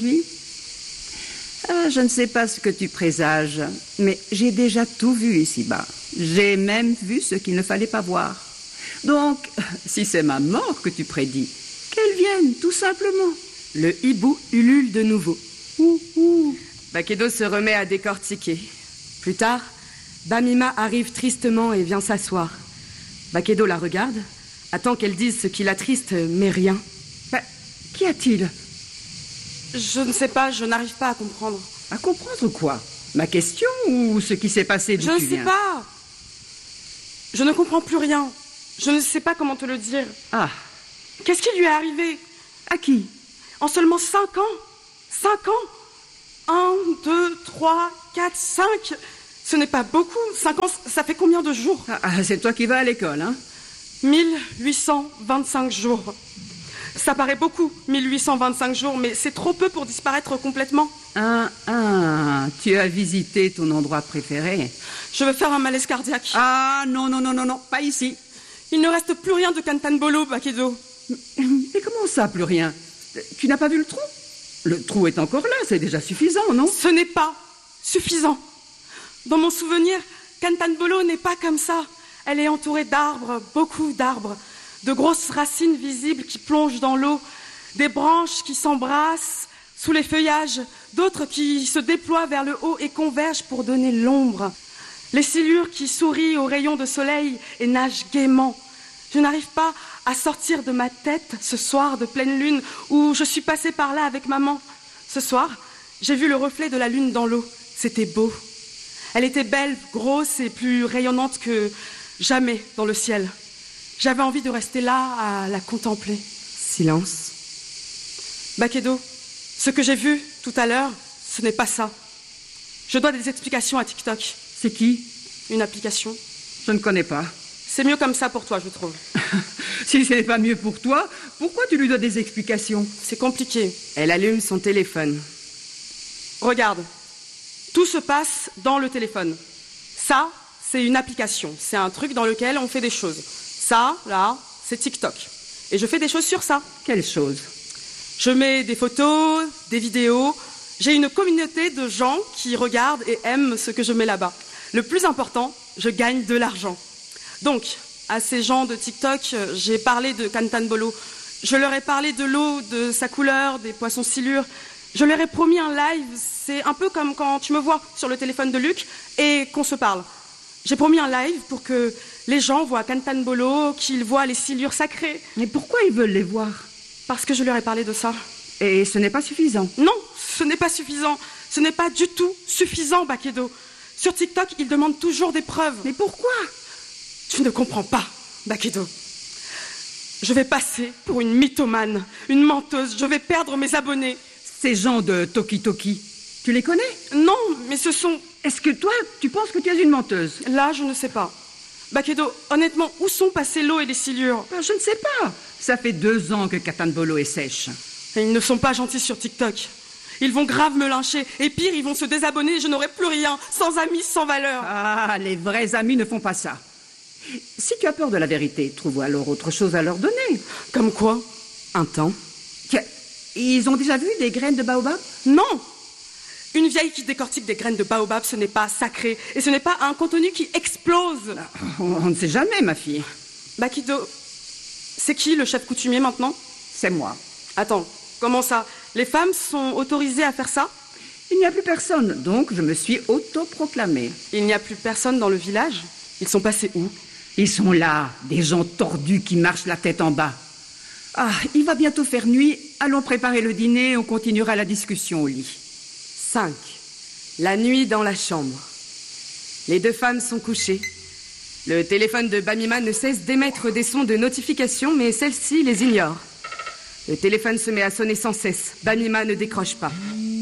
Speaker 21: Ah, je ne sais pas ce que tu présages, mais j'ai déjà tout vu ici-bas. J'ai même vu ce qu'il ne fallait pas voir. Donc, si c'est ma mort que tu prédis, qu'elle vienne, tout simplement.
Speaker 18: Le hibou ulule de nouveau.
Speaker 21: Ouh, ouh.
Speaker 18: Bakedo se remet à décortiquer. Plus tard, Bamima arrive tristement et vient s'asseoir. Bakedo la regarde, attend qu'elle dise ce qui l'attriste, mais rien.
Speaker 21: Ben, qu'y a-t-il ?
Speaker 9: Je ne sais pas, je n'arrive pas à comprendre.
Speaker 21: À comprendre quoi ? Ma question ou ce qui s'est passé d'où
Speaker 9: Je ne
Speaker 21: tu
Speaker 9: sais
Speaker 21: viens ?
Speaker 9: pas. Je ne comprends plus rien. Je ne sais pas comment te le dire.
Speaker 21: Ah.
Speaker 9: Qu'est-ce qui lui est arrivé ?
Speaker 21: À qui ?
Speaker 9: En seulement cinq ans. Cinq ans. Un, deux, trois, quatre, cinq. Ce n'est pas beaucoup. Cinq ans, ça fait combien de jours ?
Speaker 21: Ah, ah, c'est toi qui vas à l'école, hein ?
Speaker 9: mille huit cent vingt-cinq jours. Ça paraît beaucoup, mille huit cent vingt-cinq jours, mais c'est trop peu pour disparaître complètement.
Speaker 21: Ah, ah, tu as visité ton endroit préféré.
Speaker 9: Je veux faire un malaise cardiaque.
Speaker 21: Ah, non, non, non, non, non, pas ici.
Speaker 9: Il ne reste plus rien de Kantanbolo, Bakedo.
Speaker 21: Mais comment ça, plus rien ? Tu n'as pas vu le trou ? Le trou est encore là, c'est déjà suffisant, non ?
Speaker 9: Ce n'est pas suffisant. Dans mon souvenir, Kantanbolo n'est pas comme ça. Elle est entourée d'arbres, beaucoup d'arbres. De grosses racines visibles qui plongent dans l'eau, des branches qui s'embrassent sous les feuillages, d'autres qui se déploient vers le haut et convergent pour donner l'ombre. Les silures qui sourient aux rayons de soleil et nagent gaiement. Je n'arrive pas à sortir de ma tête ce soir de pleine lune où je suis passée par là avec maman. Ce soir, j'ai vu le reflet de la lune dans l'eau. C'était beau. Elle était belle, grosse et plus rayonnante que jamais dans le ciel. J'avais envie de rester là à la contempler.
Speaker 18: Silence.
Speaker 9: Bakedo, ce que j'ai vu tout à l'heure, ce n'est pas ça. Je dois des explications à TikTok.
Speaker 21: C'est qui ?
Speaker 9: Une application.
Speaker 21: Je ne connais pas.
Speaker 9: C'est mieux comme ça pour toi, je trouve.
Speaker 21: Si ce n'est pas mieux pour toi, pourquoi tu lui dois des explications ?
Speaker 9: C'est compliqué.
Speaker 18: Elle allume son téléphone.
Speaker 9: Regarde, tout se passe dans le téléphone. Ça, c'est une application. C'est un truc dans lequel on fait des choses. Ça, là, c'est TikTok. Et je fais des choses sur ça.
Speaker 21: Quelles choses ?
Speaker 9: Je mets des photos, des vidéos. J'ai une communauté de gens qui regardent et aiment ce que je mets là-bas. Le plus important, je gagne de l'argent. Donc, à ces gens de TikTok, j'ai parlé de Kantanbolo. Je leur ai parlé de l'eau, de sa couleur, des poissons silures. Je leur ai promis un live. C'est un peu comme quand tu me vois sur le téléphone de Luc et qu'on se parle. J'ai promis un live pour que les gens voient Kantanbolo, qu'ils voient les silures sacrées.
Speaker 21: Mais pourquoi ils veulent les voir ?
Speaker 9: Parce que je leur ai parlé de ça.
Speaker 21: Et ce n'est pas suffisant ?
Speaker 9: Non, ce n'est pas suffisant. Ce n'est pas du tout suffisant, Bakedo. Sur TikTok, ils demandent toujours des preuves.
Speaker 21: Mais pourquoi ?
Speaker 9: Tu ne comprends pas, Bakedo. Je vais passer pour une mythomane, une menteuse. Je vais perdre mes abonnés.
Speaker 21: Ces gens de Toki Toki, tu les connais ?
Speaker 9: Non, mais ce sont...
Speaker 21: Est-ce que toi, tu penses que tu es une menteuse ?
Speaker 9: Là, je ne sais pas. Bakedo, honnêtement, où sont passées l'eau et les silures ?
Speaker 21: Ben, je ne sais pas. Ça fait deux ans que Kantanbolo est sèche.
Speaker 9: Et ils ne sont pas gentils sur TikTok. Ils vont grave me lyncher. Et pire, ils vont se désabonner et je n'aurai plus rien. Sans amis, sans valeur.
Speaker 21: Ah, les vrais amis ne font pas ça. Si tu as peur de la vérité, trouve alors autre chose à leur donner.
Speaker 9: Comme quoi ?
Speaker 18: Un temps.
Speaker 21: Tiens, ils ont déjà vu des graines de baobab ?
Speaker 9: Non ! Une vieille qui décortique des graines de baobab, ce n'est pas sacré. Et ce n'est pas un contenu qui explose.
Speaker 21: On ne sait jamais, ma fille.
Speaker 9: Bakedo, c'est qui le chef coutumier maintenant ?
Speaker 21: C'est moi.
Speaker 9: Attends, comment ça ? Les femmes sont autorisées à faire ça ?
Speaker 21: Il n'y a plus personne, donc je me suis autoproclamée.
Speaker 9: Il n'y a plus personne dans le village ? Ils sont passés où ?
Speaker 21: Ils sont là, des gens tordus qui marchent la tête en bas. Ah, il va bientôt faire nuit. Allons préparer le dîner, on continuera la discussion au lit.
Speaker 18: cinq. La nuit dans la chambre. Les deux femmes sont couchées. Le téléphone de Bamima ne cesse d'émettre des sons de notification, mais celle-ci les ignore. Le téléphone se met à sonner sans cesse. Bamima ne décroche pas.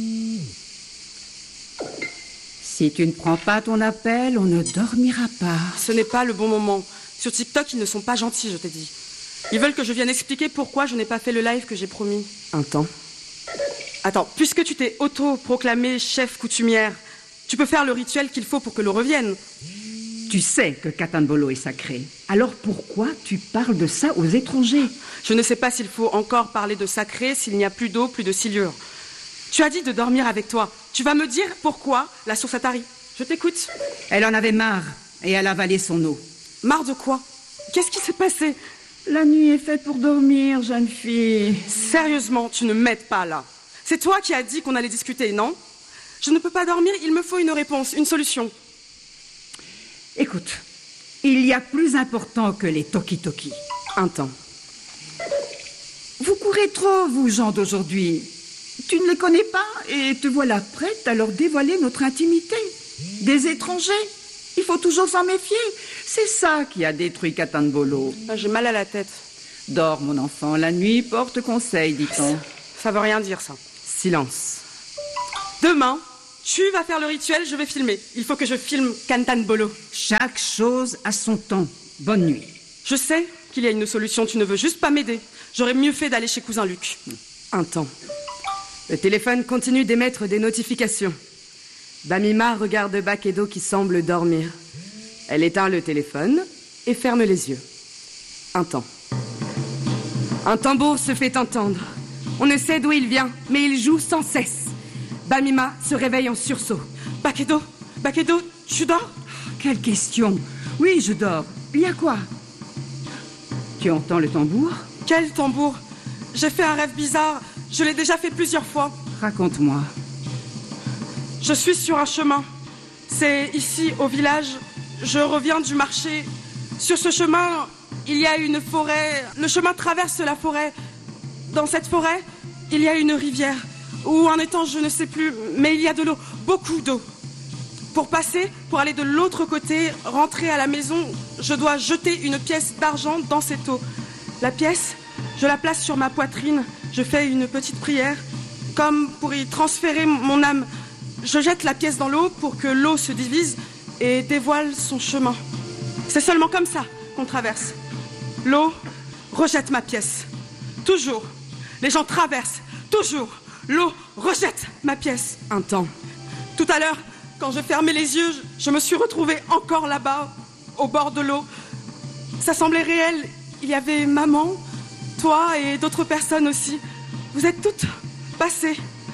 Speaker 21: Si tu ne prends pas ton appel, on ne dormira pas.
Speaker 9: Ce n'est pas le bon moment. Sur TikTok, ils ne sont pas gentils, je t'ai dit. Ils veulent que je vienne expliquer pourquoi je n'ai pas fait le live que j'ai promis.
Speaker 18: Un temps.
Speaker 9: Attends, puisque tu t'es auto-proclamée chef coutumière, tu peux faire le rituel qu'il faut pour que l'eau revienne.
Speaker 21: Tu sais que Katanbolo est sacré. Alors pourquoi tu parles de ça aux étrangers?
Speaker 9: Je ne sais pas s'il faut encore parler de sacré s'il n'y a plus d'eau, plus de silure. Tu as dit de dormir avec toi. Tu vas me dire pourquoi la source a tari. Je t'écoute.
Speaker 21: Elle en avait marre et elle a avalé son eau.
Speaker 9: Marre de quoi? Qu'est-ce qui s'est passé?
Speaker 21: La nuit est faite pour dormir, jeune fille.
Speaker 9: Sérieusement, tu ne m'aides pas là. C'est toi qui as dit qu'on allait discuter, non? Je ne peux pas dormir, il me faut une réponse, une solution.
Speaker 21: Écoute, il y a plus important que les toki-toki.
Speaker 9: Un temps.
Speaker 21: Vous courez trop, vous, gens d'aujourd'hui. Tu ne les connais pas et te voilà prête à leur dévoiler notre intimité. Des étrangers. Il faut toujours s'en méfier. C'est ça qui a détruit Katanbolo.
Speaker 9: J'ai mal à la tête.
Speaker 21: Dors, mon enfant. La nuit porte conseil, dit-on.
Speaker 9: Ça veut rien dire, ça. Silence. Demain, tu vas faire le rituel, je vais filmer. Il faut que je filme Katanbolo.
Speaker 21: Chaque chose a son temps. Bonne nuit.
Speaker 9: Je sais qu'il y a une solution, tu ne veux juste pas m'aider. J'aurais mieux fait d'aller chez cousin Luc.
Speaker 18: Un temps. Le téléphone continue d'émettre des notifications. Bamima regarde Bakedo qui semble dormir. Elle éteint le téléphone et ferme les yeux. Un temps. Un tambour se fait entendre. On ne sait d'où il vient, mais il joue sans cesse. Bamima se réveille en sursaut.
Speaker 9: Bakedo, Bakedo, tu dors?
Speaker 21: Quelle question? Oui, je dors. Il y a quoi? Tu entends le tambour?
Speaker 9: Quel tambour? J'ai fait un rêve bizarre. Je l'ai déjà fait plusieurs fois.
Speaker 21: Raconte-moi.
Speaker 9: Je suis sur un chemin. C'est ici, au village. Je reviens du marché. Sur ce chemin, il y a une forêt. Le chemin traverse la forêt. Dans cette forêt, il y a une rivière. Ou un étang, je ne sais plus. Mais il y a de l'eau. Beaucoup d'eau. Pour passer, pour aller de l'autre côté, rentrer à la maison, je dois jeter une pièce d'argent dans cette eau. La pièce, je la place sur ma poitrine. Je fais une petite prière, comme pour y transférer mon âme. Je jette la pièce dans l'eau pour que l'eau se divise et dévoile son chemin. C'est seulement comme ça qu'on traverse. L'eau rejette ma pièce. Toujours. Les gens traversent. Toujours. L'eau rejette ma pièce.
Speaker 18: Un temps.
Speaker 9: Tout à l'heure, quand je fermais les yeux, je me suis retrouvée encore là-bas, au bord de l'eau. Ça semblait réel. Il y avait maman, toi et d'autres personnes aussi. Vous êtes toutes passées.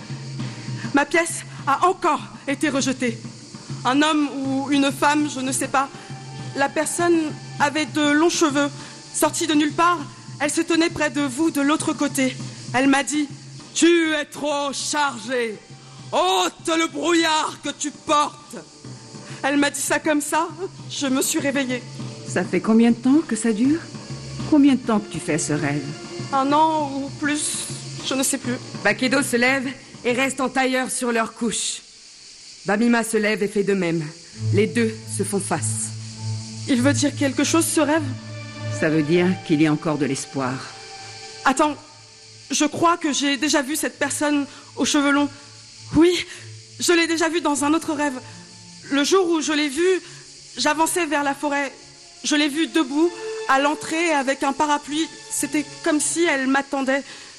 Speaker 9: Ma pièce a encore été rejetée. Un homme ou une femme, je ne sais pas. La personne avait de longs cheveux. Sortie de nulle part, elle se tenait près de vous de l'autre côté. Elle m'a dit « Tu es trop chargé. Ôte le brouillard que tu portes. » Elle m'a dit ça comme ça. Je me suis réveillée.
Speaker 21: Ça fait combien de temps que ça dure? Combien de temps que tu fais ce rêve?
Speaker 9: Un an ou plus, je ne sais plus.
Speaker 18: Bakedo se lève et reste en tailleur sur leur couche. Bamima se lève et fait de même. Les deux se font face.
Speaker 9: Il veut dire quelque chose, ce rêve?
Speaker 21: Ça veut dire qu'il y a encore de l'espoir.
Speaker 9: Attends, je crois que j'ai déjà vu cette personne aux cheveux longs. Oui, je l'ai déjà vue dans un autre rêve. Le jour où je l'ai vue, j'avançais vers la forêt. Je l'ai vue debout, à l'entrée, avec un parapluie. C'était comme si elle m'attendait.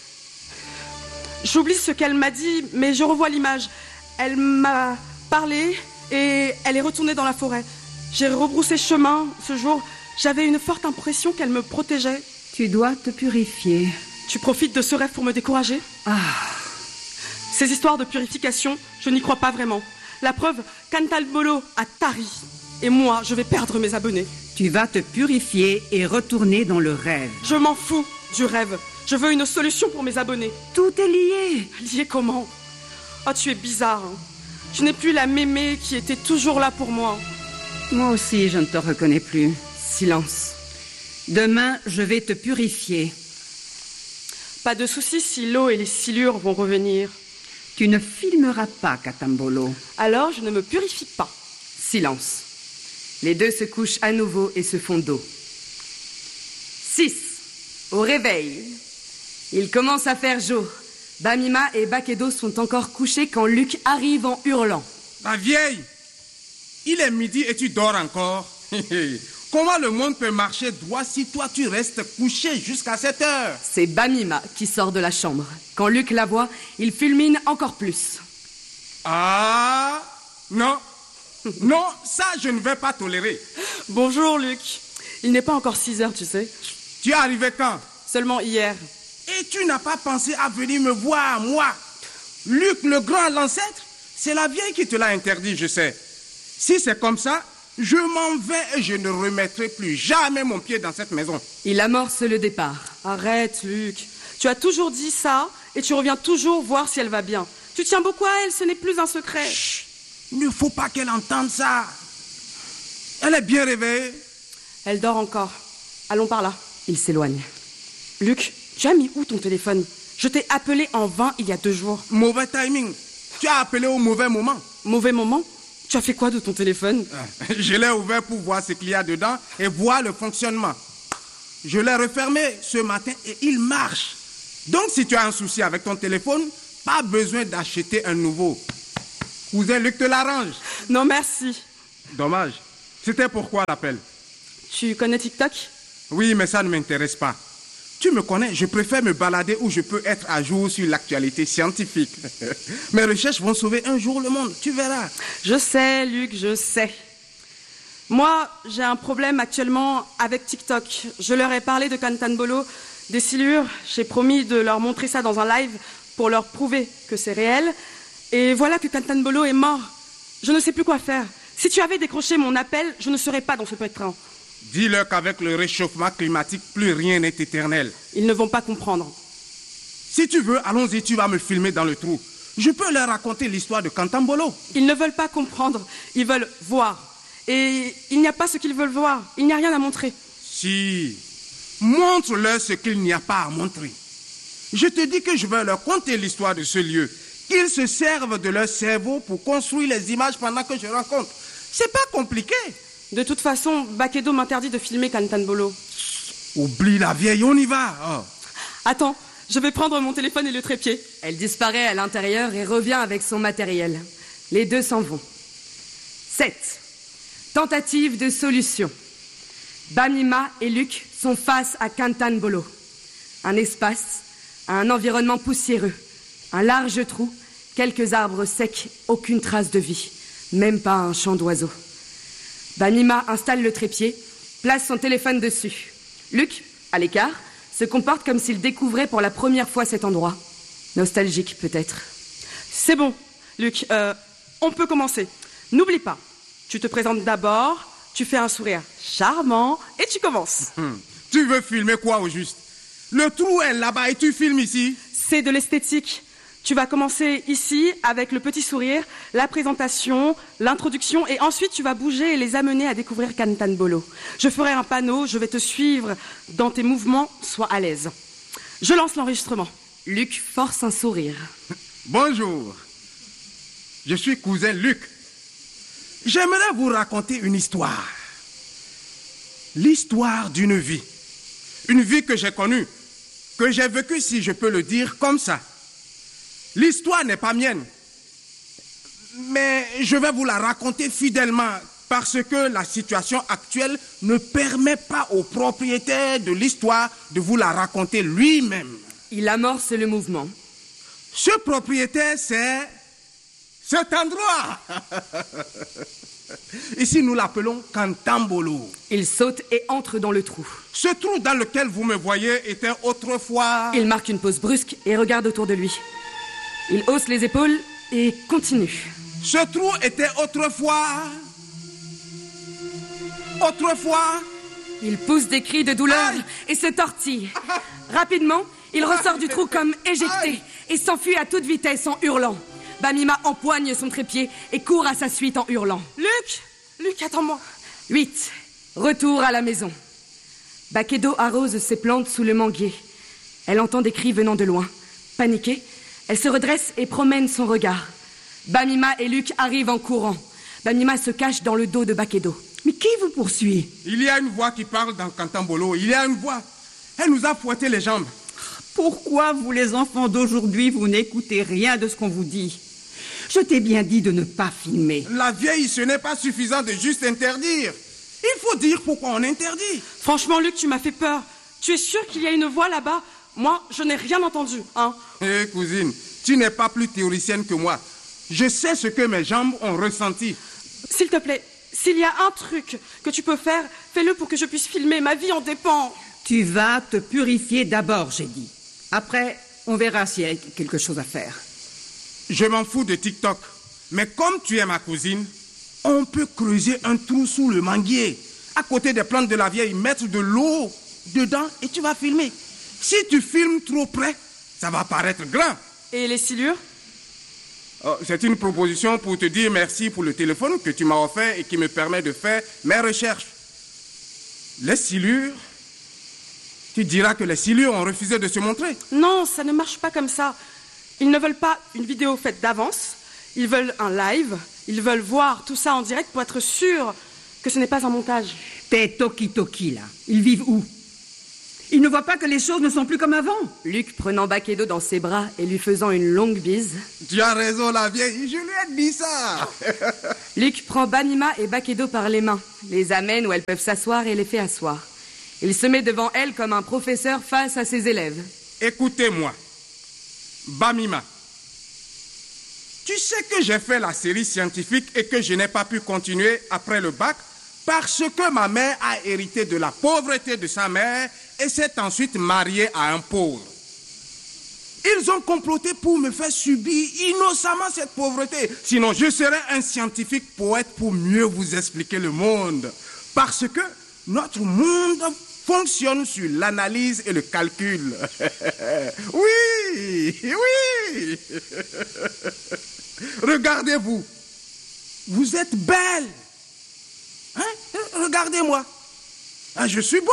Speaker 9: J'oublie ce qu'elle m'a dit, mais je revois l'image. Elle m'a parlé et elle est retournée dans la forêt. J'ai rebroussé chemin ce jour. J'avais une forte impression qu'elle me protégeait.
Speaker 21: Tu dois te purifier.
Speaker 9: Tu profites de ce rêve pour me décourager?
Speaker 21: Ah.
Speaker 9: Ces histoires de purification, je n'y crois pas vraiment. La preuve, Katanbolo a tari. Et moi, je vais perdre mes abonnés.
Speaker 21: Tu vas te purifier et retourner dans le rêve.
Speaker 9: Je m'en fous du rêve. Je veux une solution pour mes abonnés.
Speaker 21: Tout est lié.
Speaker 9: Lié comment? Oh, tu es bizarre. Hein. Tu n'es plus la mémé qui était toujours là pour moi.
Speaker 21: Moi aussi, je ne te reconnais plus.
Speaker 18: Silence.
Speaker 21: Demain, je vais te purifier.
Speaker 9: Pas de souci si l'eau et les silures vont revenir.
Speaker 21: Tu ne filmeras pas, Katanbolo.
Speaker 9: Alors, je ne me purifie pas.
Speaker 18: Silence. Les deux se couchent à nouveau et se font dos. Six. Au réveil. Il commence à faire jour. Bamima et Bakedo sont encore couchés quand Luc arrive en hurlant.
Speaker 20: La vieille! Il est midi et tu dors encore. Comment le monde peut marcher droit si toi tu restes couché jusqu'à cette heure?
Speaker 18: C'est Bamima qui sort de la chambre. Quand Luc la voit, il fulmine encore plus.
Speaker 20: Ah! Non! Non, ça je ne vais pas tolérer.
Speaker 9: Bonjour, Luc. Il n'est pas encore six heures, tu sais.
Speaker 20: Tu es arrivé quand?
Speaker 9: Seulement hier.
Speaker 20: Et tu n'as pas pensé à venir me voir, moi? Luc, le grand, l'ancêtre? C'est la vieille qui te l'a interdit, je sais. Si c'est comme ça, je m'en vais et je ne remettrai plus jamais mon pied dans cette maison.
Speaker 18: Il amorce le départ.
Speaker 9: Arrête, Luc. Tu as toujours dit ça et tu reviens toujours voir si elle va bien. Tu tiens beaucoup à elle, ce n'est plus un secret.
Speaker 20: Chut. Il ne faut pas qu'elle entende ça. Elle est bien réveillée.
Speaker 9: Elle dort encore. Allons par là.
Speaker 18: Il s'éloigne.
Speaker 9: Luc, tu as mis où ton téléphone? Je t'ai appelé en vain il y a deux jours.
Speaker 20: Mauvais timing. Tu as appelé au mauvais moment.
Speaker 9: Mauvais moment? Tu as fait quoi de ton téléphone?
Speaker 20: Je l'ai ouvert pour voir ce qu'il y a dedans et voir le fonctionnement. Je l'ai refermé ce matin et il marche. Donc si tu as un souci avec ton téléphone, pas besoin d'acheter un nouveau. Cousin Luc te l'arrange.
Speaker 9: Non, merci.
Speaker 20: Dommage. C'était pourquoi l'appel?
Speaker 9: Tu connais TikTok?
Speaker 20: Oui, mais ça ne m'intéresse pas. Tu me connais, je préfère me balader où je peux être à jour sur l'actualité scientifique. Mes recherches vont sauver un jour le monde, tu verras.
Speaker 9: Je sais, Luc, je sais. Moi, j'ai un problème actuellement avec TikTok. Je leur ai parlé de Cantanbolo, des silures. J'ai promis de leur montrer ça dans un live pour leur prouver que c'est réel. Et voilà que Cantanbolo est mort. Je ne sais plus quoi faire. Si tu avais décroché mon appel, je ne serais pas dans ce pétrin.
Speaker 20: Dis-leur qu'avec le réchauffement climatique, plus rien n'est éternel.
Speaker 9: Ils ne vont pas comprendre.
Speaker 20: Si tu veux, allons-y, tu vas me filmer dans le trou. Je peux leur raconter l'histoire de Cantanbolo.
Speaker 9: Ils ne veulent pas comprendre, ils veulent voir. Et il n'y a pas ce qu'ils veulent voir, il n'y a rien à montrer.
Speaker 20: Si, montre-leur ce qu'il n'y a pas à montrer. Je te dis que je vais leur conter l'histoire de ce lieu. Qu'ils se servent de leur cerveau pour construire les images pendant que je raconte. C'est pas compliqué.
Speaker 9: De toute façon, Bakedo m'interdit de filmer Cantanbolo.
Speaker 20: Oublie la vieille, on y va. Oh.
Speaker 9: Attends, je vais prendre mon téléphone et le trépied.
Speaker 18: Elle disparaît à l'intérieur et revient avec son matériel. Les deux s'en vont. sept. Tentative de solution. Bamima et Luc sont face à Cantanbolo. Un espace, un environnement poussiéreux, un large trou, quelques arbres secs, aucune trace de vie, même pas un chant d'oiseaux. Bamima installe le trépied, place son téléphone dessus. Luc, à l'écart, se comporte comme s'il découvrait pour la première fois cet endroit. Nostalgique, peut-être.
Speaker 9: C'est bon, Luc, euh, on peut commencer. N'oublie pas, tu te présentes d'abord, tu fais un sourire charmant et tu commences.
Speaker 20: Hum. Tu veux filmer quoi au juste? Le trou est là-bas et tu filmes ici?
Speaker 9: C'est de l'esthétique. Tu vas commencer ici avec le petit sourire, la présentation, l'introduction et ensuite tu vas bouger et les amener à découvrir Cantanbolo. Je ferai un panneau, je vais te suivre dans tes mouvements, sois à l'aise. Je lance l'enregistrement.
Speaker 18: Luc force un sourire.
Speaker 20: Bonjour, je suis cousin Luc. J'aimerais vous raconter une histoire. L'histoire d'une vie. Une vie que j'ai connue, que j'ai vécue si je peux le dire comme ça. L'histoire n'est pas mienne, mais je vais vous la raconter fidèlement parce que la situation actuelle ne permet pas au propriétaire de l'histoire de vous la raconter lui-même.
Speaker 18: Il amorce le mouvement.
Speaker 20: Ce propriétaire, c'est cet endroit. Ici, nous l'appelons Cantanbolo.
Speaker 18: Il saute et entre dans le trou.
Speaker 20: Ce trou dans lequel vous me voyez était autrefois...
Speaker 18: Il marque une pause brusque et regarde autour de lui. Il hausse les épaules et continue.
Speaker 20: Ce trou était autrefois... Autrefois...
Speaker 18: Il pousse des cris de douleur Aïe. Et se tortille. Rapidement, il ressort du trou comme éjecté Aïe. Et s'enfuit à toute vitesse en hurlant. Bamima empoigne son trépied et court à sa suite en hurlant.
Speaker 9: Luc! Luc, attends-moi.
Speaker 18: huit. Retour à la maison. Bakedo arrose ses plantes sous le manguier. Elle entend des cris venant de loin. Paniquée, elle se redresse et promène son regard. Bamima et Luc arrivent en courant. Bamima se cache dans le dos de Bakedo.
Speaker 21: Mais qui vous poursuit?
Speaker 20: Il y a une voix qui parle dans Cantanbolo. Il y a une voix. Elle nous a fouetté les jambes.
Speaker 21: Pourquoi vous, les enfants d'aujourd'hui, vous n'écoutez rien de ce qu'on vous dit? Je t'ai bien dit de ne pas filmer.
Speaker 20: La vieille, ce n'est pas suffisant de juste interdire. Il faut dire pourquoi on interdit.
Speaker 9: Franchement, Luc, tu m'as fait peur. Tu es sûr qu'il y a une voix là-bas? Moi, je n'ai rien entendu, hein.
Speaker 20: Hé, hey, cousine, tu n'es pas plus théoricienne que moi. Je sais ce que mes jambes ont ressenti.
Speaker 9: S'il te plaît, s'il y a un truc que tu peux faire, fais-le pour que je puisse filmer, ma vie en dépend.
Speaker 21: Tu vas te purifier d'abord, j'ai dit. Après, on verra s'il y a quelque chose à faire.
Speaker 20: Je m'en fous de TikTok. Mais comme tu es ma cousine, on peut creuser un trou sous le manguier, à côté des plantes de la vieille, mettre de l'eau dedans et tu vas filmer. Si tu filmes trop près, ça va paraître grand.
Speaker 9: Et les silures?
Speaker 20: Oh, c'est une proposition pour te dire merci pour le téléphone que tu m'as offert et qui me permet de faire mes recherches. Les silures, tu diras que les silures ont refusé de se montrer.
Speaker 9: Non, ça ne marche pas comme ça. Ils ne veulent pas une vidéo faite d'avance. Ils veulent un live. Ils veulent voir tout ça en direct pour être sûrs que ce n'est pas un montage.
Speaker 21: Tes toki-toki, là, ils vivent où? Ils ne voient pas que les choses ne sont plus comme avant.
Speaker 18: Luc prenant Bakedo dans ses bras et lui faisant une longue bise.
Speaker 20: Tu as raison, la vieille, je lui ai dit ça.
Speaker 18: Luc prend Bamima et Bakedo par les mains, les amène où elles peuvent s'asseoir et les fait asseoir. Il se met devant elles comme un professeur face à ses élèves.
Speaker 20: Écoutez-moi, Bamima. Tu sais que j'ai fait la série scientifique et que je n'ai pas pu continuer après le bac parce que ma mère a hérité de la pauvreté de sa mère et s'est ensuite mariée à un pauvre. Ils ont comploté pour me faire subir innocemment cette pauvreté. Sinon, je serais un scientifique poète pour mieux vous expliquer le monde. Parce que notre monde fonctionne sur l'analyse et le calcul. Oui, oui. Regardez-vous. Vous êtes belle. Hein? Regardez-moi. Ah, je suis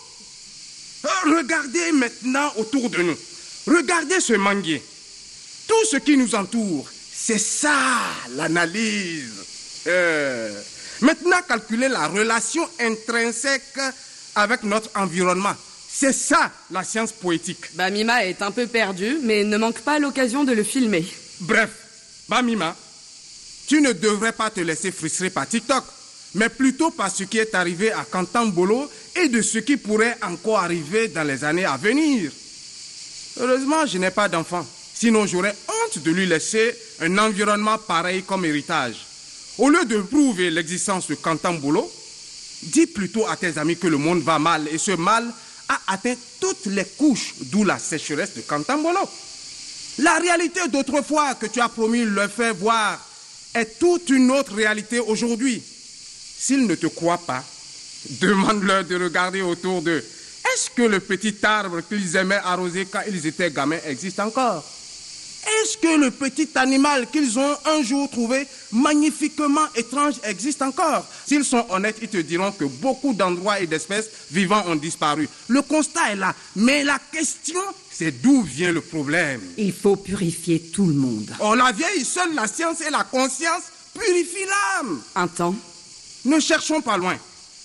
Speaker 20: beau. Regardez maintenant autour de nous. Regardez ce manguier. Tout ce qui nous entoure, c'est ça, l'analyse. Euh, maintenant, calculez la relation intrinsèque avec notre environnement. C'est ça, la science poétique.
Speaker 18: Bamima est un peu perdue, mais ne manque pas l'occasion de le filmer.
Speaker 20: Bref, Bamima, tu ne devrais pas te laisser frustrer par TikTok, mais plutôt par ce qui est arrivé à Kantambolo et de ce qui pourrait encore arriver dans les années à venir. Heureusement, je n'ai pas d'enfant. Sinon, j'aurais honte de lui laisser un environnement pareil comme héritage. Au lieu de prouver l'existence de Kantambolo, dis plutôt à tes amis que le monde va mal et ce mal a atteint toutes les couches, d'où la sécheresse de Kantambolo. La réalité d'autrefois que tu as promis leur faire voir est toute une autre réalité aujourd'hui. S'ils ne te croient pas, demande-leur de regarder autour d'eux. Est-ce que le petit arbre qu'ils aimaient arroser quand ils étaient gamins existe encore? Est-ce que le petit animal qu'ils ont un jour trouvé magnifiquement étrange existe encore? S'ils sont honnêtes, ils te diront que beaucoup d'endroits et d'espèces vivants ont disparu. Le constat est là, mais la question, c'est d'où vient le problème.
Speaker 21: Il faut purifier tout le monde.
Speaker 20: Oh, la vieille, seule la science et la conscience purifient l'âme.
Speaker 18: Un temps.
Speaker 20: Ne cherchons pas loin.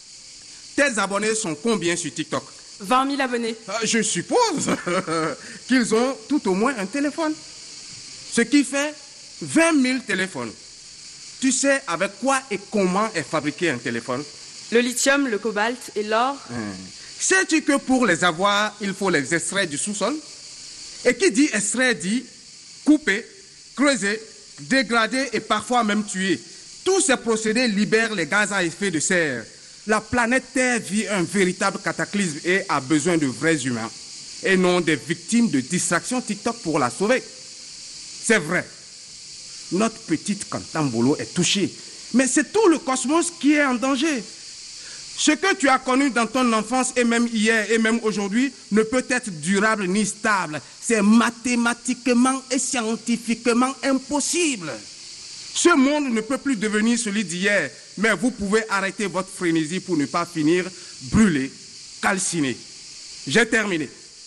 Speaker 20: Tes abonnés sont combien sur TikTok?
Speaker 9: vingt mille abonnés.
Speaker 20: Je suppose qu'ils ont tout au moins un téléphone. Ce qui fait vingt mille téléphones. Tu sais avec quoi et comment est fabriqué un téléphone?
Speaker 9: Le lithium, le cobalt et l'or.
Speaker 20: Hum. Sais-tu que pour les avoir, il faut les extraire du sous-sol? Et qui dit extraire dit couper, creuser, dégrader et parfois même tuer. Tous ces procédés libèrent les gaz à effet de serre. La planète Terre vit un véritable cataclysme et a besoin de vrais humains. Et non des victimes de distraction TikTok pour la sauver. C'est vrai. Notre petite Kantambolo est touchée. Mais c'est tout le cosmos qui est en danger. Ce que tu as connu dans ton enfance et même hier et même aujourd'hui ne peut être durable ni stable. C'est mathématiquement et scientifiquement impossible. Ce monde ne peut plus devenir celui d'hier, mais vous pouvez arrêter votre frénésie pour ne pas finir brûlé, calciné. J'ai terminé.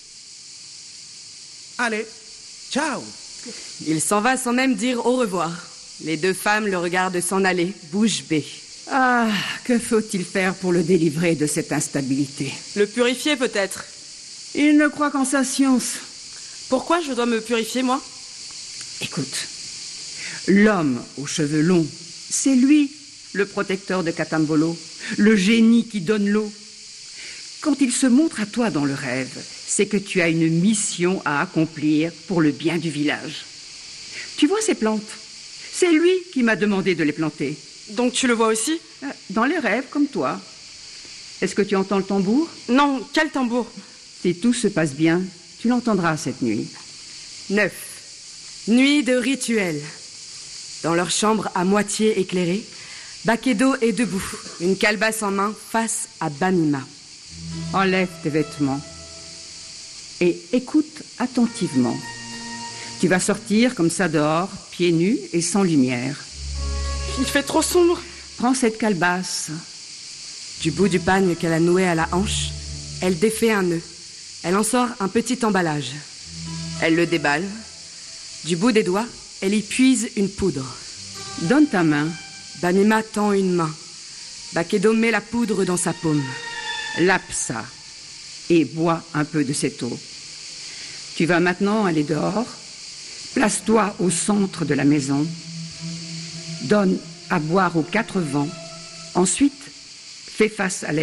Speaker 20: Allez, ciao.
Speaker 18: Il s'en va sans même dire au revoir. Les deux femmes le regardent s'en aller, bouche bée.
Speaker 21: Ah, que faut-il faire pour le délivrer de cette instabilité?
Speaker 9: Le purifier peut-être.
Speaker 21: Il ne croit qu'en sa science.
Speaker 9: Pourquoi je dois me purifier, moi?
Speaker 21: Écoute, l'homme aux cheveux longs, c'est lui, le protecteur de Kantambolo, le génie qui donne l'eau. Quand il se montre à toi dans le rêve, c'est que tu as une mission à accomplir pour le bien du village. Tu vois ces plantes? C'est lui qui m'a demandé de les planter.
Speaker 9: Donc tu le vois aussi?
Speaker 21: Dans les rêves, comme toi. Est-ce que tu entends le tambour?
Speaker 9: Non, quel tambour?
Speaker 21: Si tout se passe bien, tu l'entendras cette nuit.
Speaker 18: neuf. Nuit de rituel. Dans leur chambre à moitié éclairée, Bakedo est debout, une calebasse en main, face à Bamima.
Speaker 21: Enlève tes vêtements et écoute attentivement. Tu vas sortir comme ça dehors, pieds nus et sans lumière.
Speaker 9: Il fait trop sombre.
Speaker 21: Prends cette calebasse.
Speaker 18: Du bout du pagne qu'elle a noué à la hanche, elle défait un nœud. Elle en sort un petit emballage. Elle le déballe. Du bout des doigts, elle y puise une poudre.
Speaker 21: Donne ta main.
Speaker 18: Bamima tend une main. Bakedo met la poudre dans sa paume.
Speaker 21: Lape ça et bois un peu de cette eau. Tu vas maintenant aller dehors. Place-toi au centre de la maison. Donne à boire aux quatre vents. Ensuite, fais face à l'air.